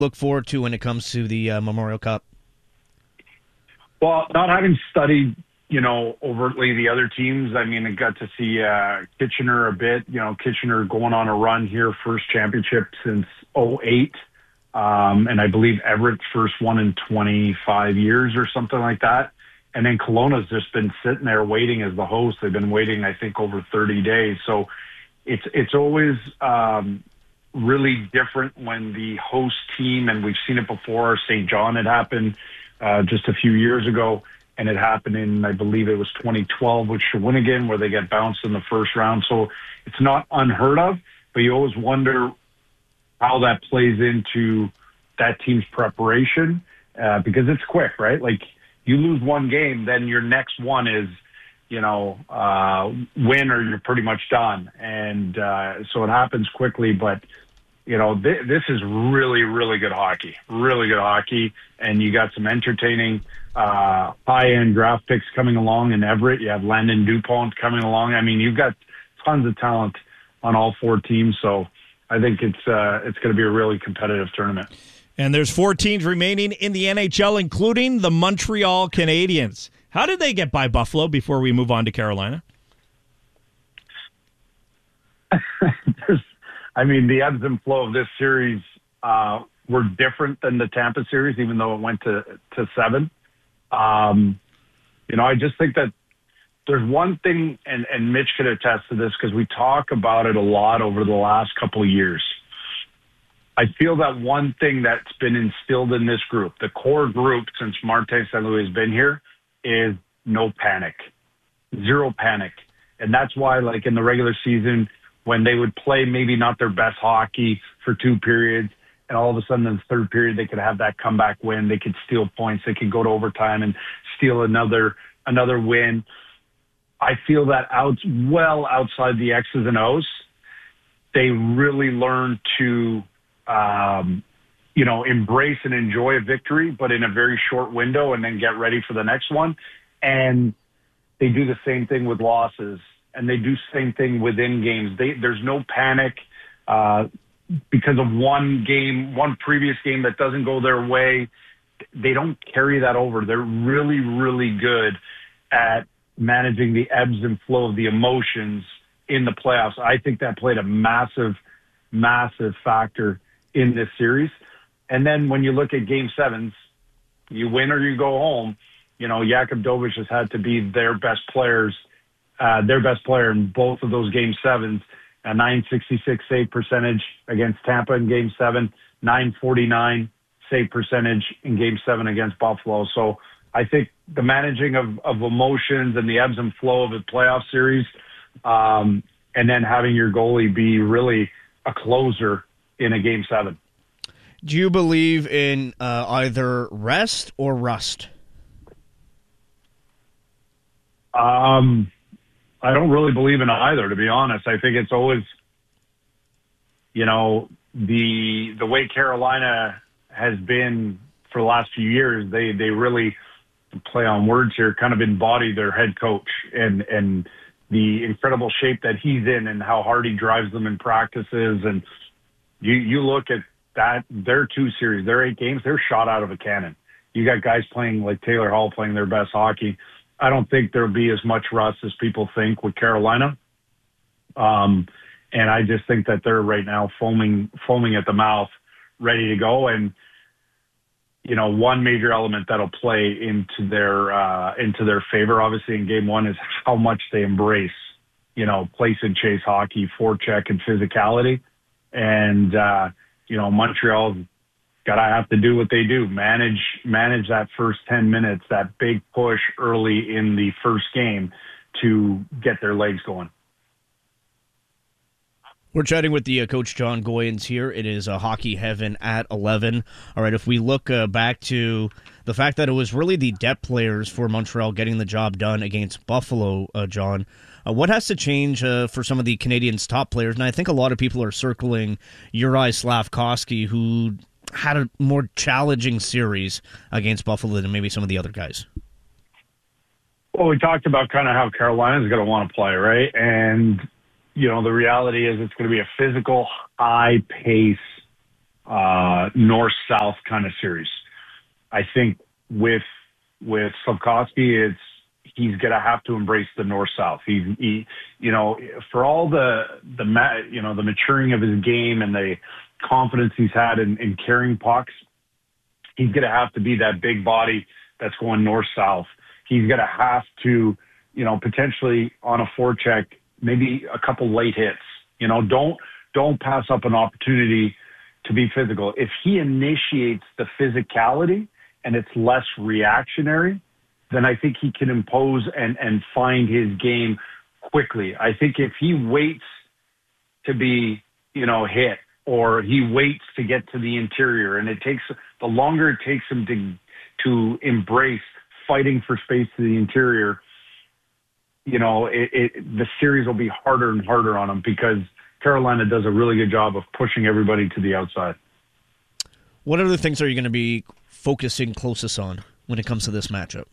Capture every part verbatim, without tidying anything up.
look forward to when it comes to the uh, Memorial Cup? Well, not having studied, you know, overtly the other teams, I mean, I got to see uh, Kitchener a bit. You know, Kitchener going on a run here, first championship since oh eight. Um, and I believe Everett's first one in twenty-five years or something like that. And then Kelowna's just been sitting there waiting as the host. They've been waiting, I think, over thirty days. So it's it's always um, really different when the host team, and we've seen it before, Saint John had happened uh, just a few years ago, and it happened in, I believe it was twenty twelve with Shawinigan, where they get bounced in the first round. So it's not unheard of, but you always wonder how that plays into that team's preparation, uh, because it's quick, right? Like, you lose one game, then your next one is, you know, uh, win or you're pretty much done. And uh, so it happens quickly, but, you know, th- this is really, really good hockey, really good hockey. And you got some entertaining uh, high-end draft picks coming along in Everett. You have Landon Dupont coming along. I mean, you've got tons of talent on all four teams. So I think it's uh, it's going to be a really competitive tournament. And there's four teams remaining in the N H L, including the Montreal Canadiens. How did they get by Buffalo before we move on to Carolina? I mean, the ebbs and flow of this series uh, were different than the Tampa series, even though it went to, to seven. Um, you know, I just think that there's one thing, and, and Mitch could attest to this because we talk about it a lot over the last couple of years. I feel that one thing that's been instilled in this group, the core group since Martin Saint Louis has been here, is no panic, zero panic. And that's why, like, in the regular season, when they would play maybe not their best hockey for two periods, and all of a sudden in the third period they could have that comeback win, they could steal points, they could go to overtime and steal another another win. I feel that out well outside the X's and O's, they really learn to Um, you know, embrace and enjoy a victory, but in a very short window, and then get ready for the next one. And they do the same thing with losses, and they do the same thing within games. They, there's no panic uh, because of one game, one previous game that doesn't go their way. They don't carry that over. They're really, really good at managing the ebbs and flow of the emotions in the playoffs. I think that played a massive, massive factor in this series. And then when you look at game sevens, you win or you go home. You know, Jakub Dovic has had to be their best players, uh, their best player in both of those game sevens. A nine sixty-six save percentage against Tampa in game seven, nine forty-nine save percentage in game seven against Buffalo. So I think the managing of, of emotions and the ebbs and flow of a playoff series, um, and then having your goalie be really a closer in a game seven. Do you believe in uh, either rest or rust? Um, I don't really believe in either, to be honest. I think it's always, you know, the the way Carolina has been for the last few years. They they really, play on words here, kind of embody their head coach and and the incredible shape that he's in and how hard he drives them in practices. And you you look at that, their two series, their eight games, they're shot out of a cannon. You got guys playing like Taylor Hall playing their best hockey. I don't think there'll be as much rust as people think with Carolina. Um, and I just think that they're right now foaming, foaming at the mouth, ready to go. And, you know, one major element that'll play into their, uh, into their favor, obviously in game one, is how much they embrace, you know, place and chase hockey, forecheck and physicality. And, uh, you know, Montreal's got to have to do what they do, manage manage that first ten minutes, that big push early in the first game to get their legs going. We're chatting with the uh, Coach John Goyens here. It is uh, Hockey Heaven at eleven. All right, if we look uh, back to the fact that it was really the depth players for Montreal getting the job done against Buffalo, uh, John, uh, what has to change uh, for some of the Canadiens' top players? And I think a lot of people are circling Juraj Slafkovsky, who had a more challenging series against Buffalo than maybe some of the other guys. Well, we talked about kind of how Carolina's going to want to play, right? And, you know, the reality is it's going to be a physical, high-pace uh, north-south kind of series. I think with with Slafkovsky, it's he's going to have to embrace the north-south. He, he, you know, for all the the you know the maturing of his game and the confidence he's had in, in carrying pucks, he's going to have to be that big body that's going north-south. He's going to have to, you know, potentially on a forecheck, maybe a couple late hits. You know, don't don't pass up an opportunity to be physical. If he initiates the physicality and it's less reactionary, then I think he can impose and, and find his game quickly. I think if he waits to be, you know, hit, or he waits to get to the interior, and it takes, the longer it takes him to to embrace fighting for space to the interior, you know, it, it, the series will be harder and harder on him because Carolina does a really good job of pushing everybody to the outside. What other things are you going to be focusing closest on when it comes to this matchup?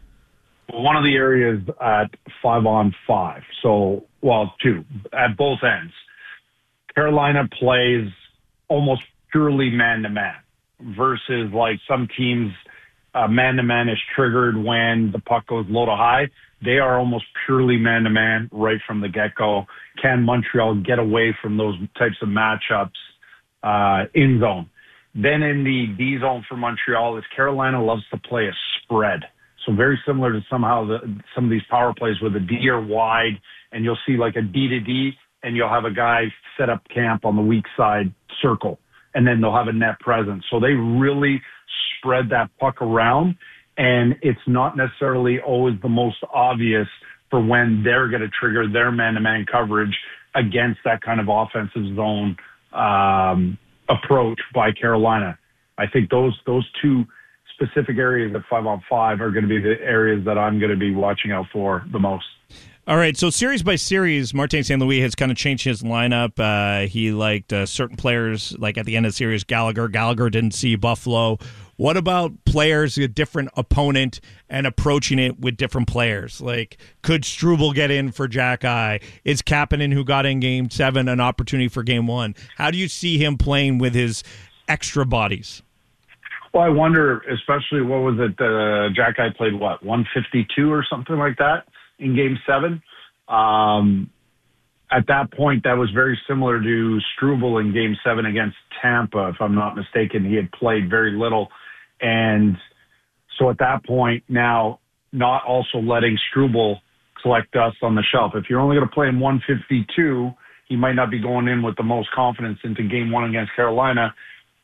One of the areas at five on five. So, well, two, at both ends. Carolina plays almost purely man-to-man versus like some teams, uh, man-to-man is triggered when the puck goes low to high. They are almost purely man-to-man right from the get-go. Can Montreal get away from those types of matchups uh, in zone? Then in the D zone for Montreal is Carolina loves to play a spread. So very similar to somehow the, some of these power plays where the D are wide and you'll see like a D to D and you'll have a guy set up camp on the weak side circle and then they'll have a net presence. So they really spread that puck around, and it's not necessarily always the most obvious for when they're going to trigger their man-to-man coverage against that kind of offensive zone um, approach by Carolina. I think those those two specific areas at five on five are going to be the areas that I'm going to be watching out for the most. All right, so series by series, Martin Saint Louis has kind of changed his lineup. Uh, he liked uh, certain players, like at the end of the series, Gallagher. Gallagher didn't see Buffalo. What about players, a different opponent, and approaching it with different players? Like, could Struble get in for Jack Eye? Is Kapanen, who got in Game seven, an opportunity for Game one? How do you see him playing with his extra bodies? Well, I wonder, especially, what was it, uh, Jack Eye played, what, one fifty-two or something like that in Game seven? Um, at that point, that was very similar to Struble in Game seven against Tampa, if I'm not mistaken. He had played very little. And so at that point, now not also letting Struble collect dust on the shelf. If you're only going to play him one fifty-two, he might not be going in with the most confidence into Game one against Carolina.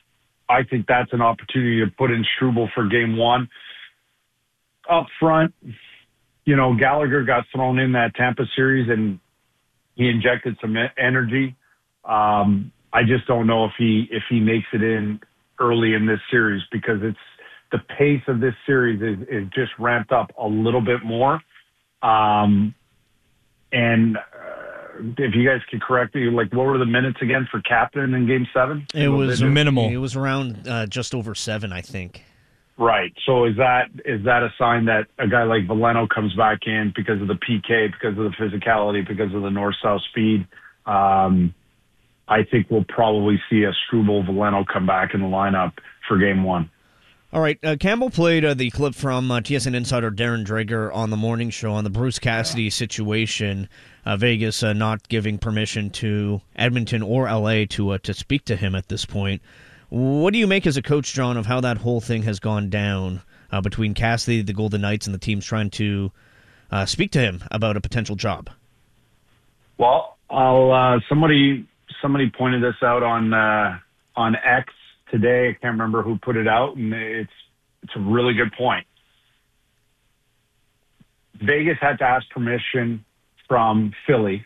I think that's an opportunity to put in Struble for Game one. Up front, you know, Gallagher got thrown in that Tampa series and he injected some energy. Um, I just don't know if he if he makes it in early in this series because it's the pace of this series is, is just ramped up a little bit more. Um, and uh, if you guys could correct me, like what were the minutes again for Kapanen in Game seven? It was minimal. It was around uh, just over seven, I think. Right. So is that is that a sign that a guy like Veleno comes back in because of the P K, because of the physicality, because of the north-south speed? Um, I think we'll probably see a Struble Veleno come back in the lineup for Game one. All right. Uh, Campbell played uh, the clip from uh, T S N insider Darren Dreger on the morning show on the Bruce Cassidy yeah. situation. Uh, Vegas uh, not giving permission to Edmonton or L A to uh, to speak to him at this point. What do you make as a coach, John, of how that whole thing has gone down uh, between Cassidy, the Golden Knights, and the teams trying to uh, speak to him about a potential job? Well, I'll uh, somebody somebody pointed this out on uh, on X today. I can't remember who put it out, and it's it's a really good point. Vegas had to ask permission from Philly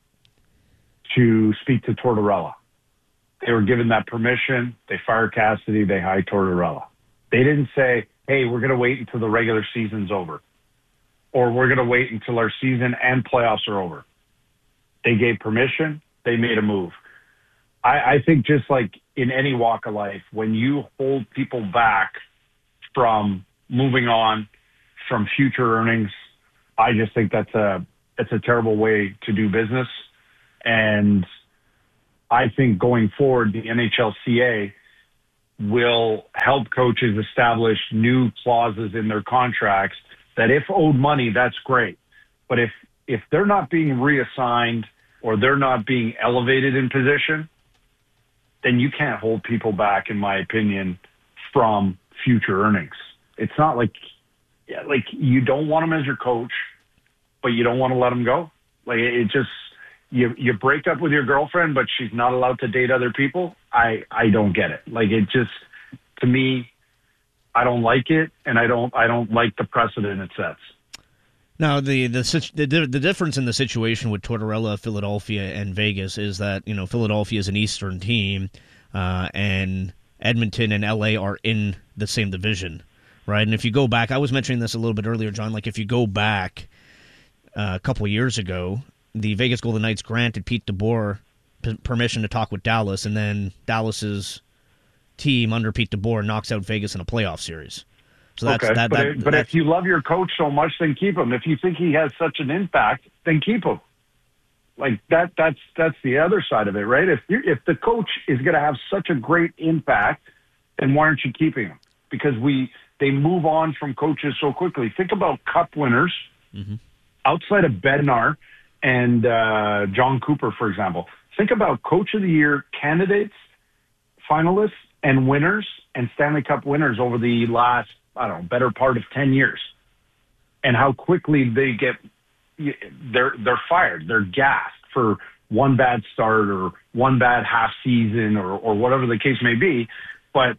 to speak to Tortorella. They were given that permission. They fired Cassidy. They hired Tortorella. They didn't say, hey, we're going to wait until the regular season's over, or we're going to wait until our season and playoffs are over. They gave permission. They made a move. I, I think just like in any walk of life, when you hold people back from moving on, from future earnings, I just think that's a it's a terrible way to do business. And I think going forward, the N H L C A will help coaches establish new clauses in their contracts that if owed money, that's great. But if, if they're not being reassigned or they're not being elevated in position, then you can't hold people back, in my opinion, from future earnings. It's not like, yeah, like you don't want them as your coach, but you don't want to let them go. Like it just, you you break up with your girlfriend, but she's not allowed to date other people. I, I don't get it. Like it just, to me, I don't like it, and I don't I don't like the precedent it sets. Now, the the the, the difference in the situation with Tortorella, Philadelphia, and Vegas is that, you know, Philadelphia is an Eastern team, uh, and Edmonton and L A are in the same division, right? And if you go back, I was mentioning this a little bit earlier, John, like if you go back uh, a couple of years ago, the Vegas Golden Knights granted Pete DeBoer p- permission to talk with Dallas, and then Dallas's team under Pete DeBoer knocks out Vegas in a playoff series. So that's, okay, that, but, that, it, but that's, if you love your coach so much, then keep him. If you think he has such an impact, then keep him. Like that, that's that's the other side of it, right? If you if the coach is going to have such a great impact, then why aren't you keeping him? Because we they move on from coaches so quickly. Think about Cup winners mm-hmm. outside of Bednar and uh, John Cooper, for example. Think about Coach of the Year candidates, finalists, and winners, and Stanley Cup winners over the last, I don't know, better part of ten years, and how quickly they get they're they're fired, they're gassed for one bad start or one bad half season or or whatever the case may be. But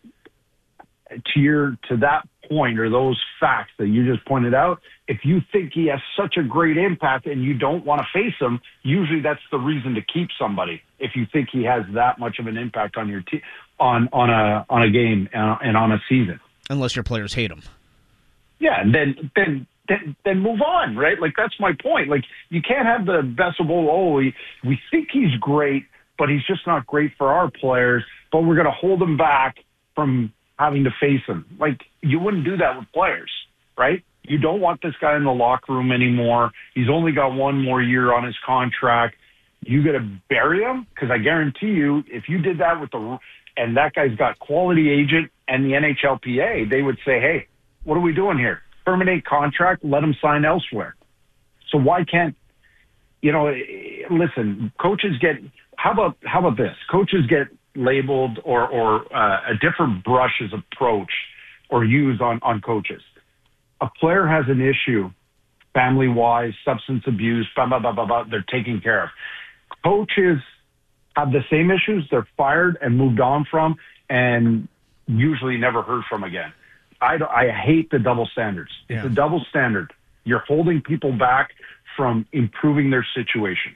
to your to that point or those facts that you just pointed out, if you think he has such a great impact and you don't want to face him, usually that's the reason to keep somebody. If you think he has that much of an impact on your team, on on a on a game and on a season, unless your players hate him. Yeah, and then then then then move on, right? Like that's my point. Like you can't have the best of all. Oh, we we think he's great, but he's just not great for our players. But we're going to hold him back from having to face him. Like you wouldn't do that with players, right? You don't want this guy in the locker room anymore. He's only got one more year on his contract. You got to bury him, because I guarantee you, if you did that with the and that guy's got quality agent and the N H L P A, they would say, hey, what are we doing here? Terminate contract, let him sign elsewhere. So why can't, you know, listen, coaches get, how about, how about this? Coaches get labeled or, or uh, a different brush is approached or used on, on coaches. A player has an issue, family-wise, substance abuse, blah, blah, blah, blah, blah, they're taken care of. Coaches have the same issues, they're fired and moved on from, and usually never heard from again. I, I hate the double standards. It's yeah. a double standard. You're holding people back from improving their situation.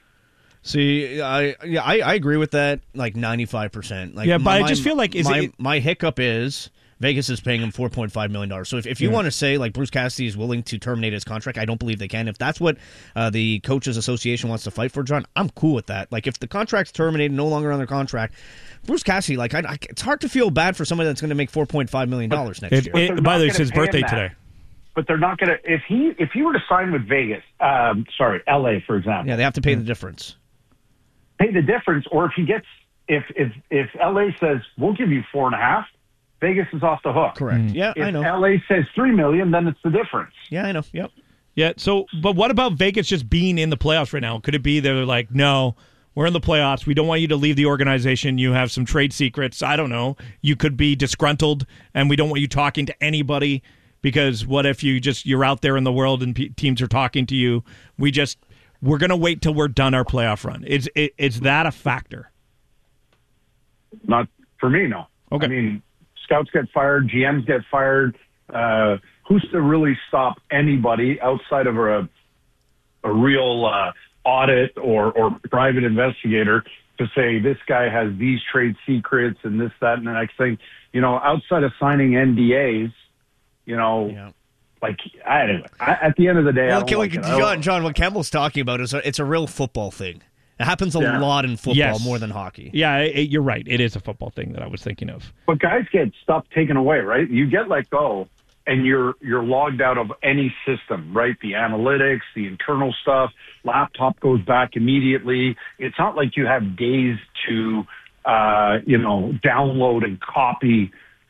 See, I yeah, I, I agree with that, like ninety-five percent. Like, yeah, but my, I just feel like is my, it, my hiccup is Vegas is paying him four point five million dollars. So if, if you yeah. want to say, like, Bruce Cassidy is willing to terminate his contract, I don't believe they can. If that's what uh, the Coaches Association wants to fight for, John, I'm cool with that. Like, if the contract's terminated, no longer on their contract, Bruce Cassidy, like, I, I, it's hard to feel bad for somebody that's going to make four point five million dollars next it, year. It, by the way, it's his birthday today. But they're not going to, if he if he were to sign with Vegas, um, sorry, L A, for example. Yeah, they have to pay yeah. the difference. Pay the difference, or if he gets, if if if L A says, we'll give you four and a half, Vegas is off the hook. Correct. Mm. Yeah, if I know. If L A says three million, then it's the difference. Yeah, I know. Yep. Yeah. So, but what about Vegas just being in the playoffs right now? Could it be they're like, no, we're in the playoffs. We don't want you to leave the organization. You have some trade secrets. I don't know. You could be disgruntled, and we don't want you talking to anybody, because what if you just you're out there in the world and pe- teams are talking to you? We just we're gonna wait till we're done our playoff run. Is it, is that a factor? Not for me, no. Okay. I mean, scouts get fired, G Ms get fired. Uh, who's to really stop anybody outside of a a real uh, audit or, or private investigator to say this guy has these trade secrets and this, that, and the next thing? You know, outside of signing N D As, you know, yeah. like, anyway, I, at the end of the day, well, I don't like like John, John, what Campbell's talking about is a, it's a real football thing. It happens a yeah. lot in football yes. more than hockey. Yeah, it, you're right. It is a football thing that I was thinking of. But guys get stuff taken away, right? You get let go, and you're you're logged out of any system, right? The analytics, the internal stuff, laptop goes back immediately. It's not like you have days to, uh, you know, download and copy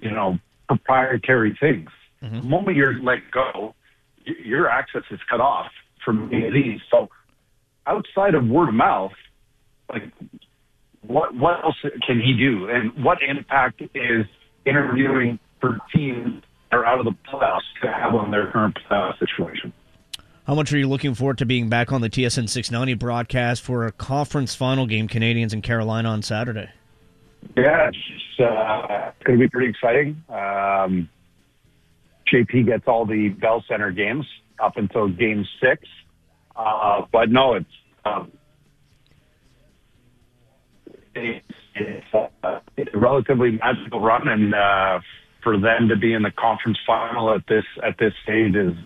you know, proprietary things. Mm-hmm. The moment you're let go, y- your access is cut off from any of these. So outside of word of mouth, like what what else can he do? And what impact is interviewing for teams that are out of the playoffs to have on their current playoff situation? How much are you looking forward to being back on the T S N six ninety broadcast for a conference final game, Canadians and Carolina, on Saturday? Yeah, it's, uh, it's going to be pretty exciting. Um, J P gets all the Bell Center games up until game six. Uh, but no, it's, um, it's, it's, uh, it's a relatively magical run, and uh, for them to be in the conference final at this at this stage is.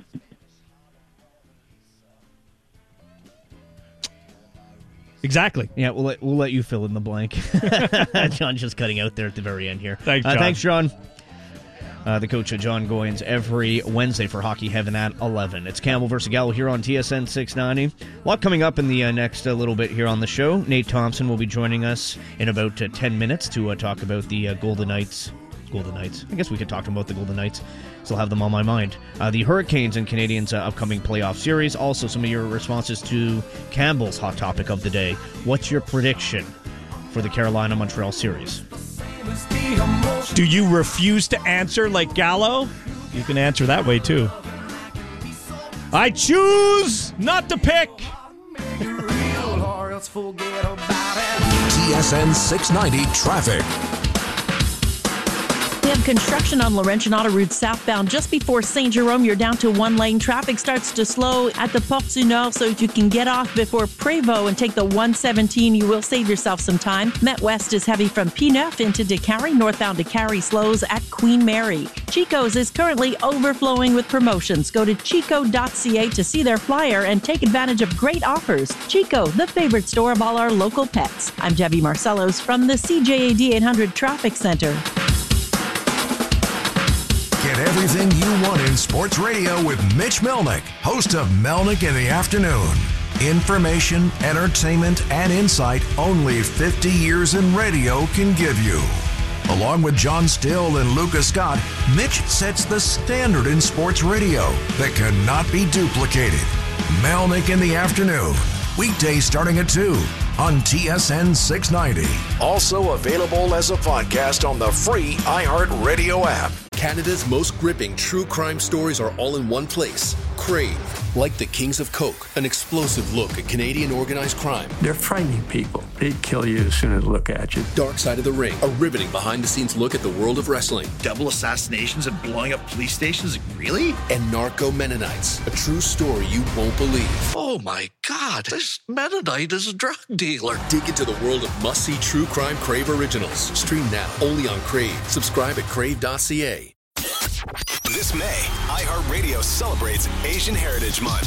Exactly. Yeah, we'll let, we'll let you fill in the blank. John's just cutting out there at the very end here. Thanks, John. Uh, thanks, John. Uh, the coach of John Goyens every Wednesday for Hockey Heaven at eleven. It's Campbell versus Gallo here on T S N six ninety. A lot coming up in the uh, next uh, little bit here on the show. Nate Thompson will be joining us in about uh, ten minutes to uh, talk about the uh, Golden Knights. Golden Knights. I guess we could talk about the Golden Knights. Still have them on my mind. Uh, the Hurricanes and Canadians' uh, upcoming playoff series. Also, some of your responses to Campbell's hot topic of the day. What's your prediction for the Carolina-Montreal series? Do you refuse to answer like Gallo? You can answer that way, too. I choose not to pick. T S N six ninety traffic. We have construction on Laurentian Autoroute southbound just before Saint Jerome. You're down to one lane. Traffic starts to slow at the Porte du Nord, so you can get off before Prévost and take the one seventeen. You will save yourself some time. Met West is heavy from P-Neuf into DeCarry. Northbound DeCarry slows at Queen Mary. Chico's is currently overflowing with promotions. Go to chico dot c a to see their flyer and take advantage of great offers. Chico, the favorite store of all our local pets. I'm Debbie Marcellos from the C J A D eight hundred Traffic Center. Get everything you want in sports radio with Mitch Melnick, host of Melnick in the Afternoon. Information, entertainment, and insight only fifty years in radio can give you. Along with John Still and Lucas Scott, Mitch sets the standard in sports radio that cannot be duplicated. Melnick in the Afternoon, weekdays starting at two on T S N six ninety. Also available as a podcast on the free iHeartRadio app. Canada's most gripping true crime stories are all in one place. Crave. Like the Kings of Coke, an explosive look at Canadian organized crime. They're frightening people. They'd kill you as soon as they look at you. Dark Side of the Ring, a riveting behind-the-scenes look at the world of wrestling. Double assassinations and blowing up police stations? Really? And Narco Mennonites, a true story you won't believe. Oh my God, this Mennonite is a drug dealer. Dig into the world of must-see true crime Crave originals. Stream now, only on Crave. Subscribe at crave dot c a. This May, iHeartRadio celebrates Asian Heritage Month.